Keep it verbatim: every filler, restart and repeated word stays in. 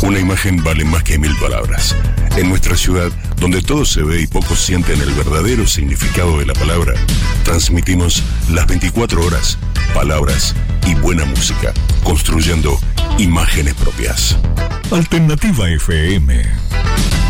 Una imagen vale más que mil palabras. En nuestra ciudad, donde todo se ve y pocos sienten el verdadero significado de la palabra, transmitimos las veinticuatro horas, palabras y buena música, construyendo imágenes propias. Alternativa F M.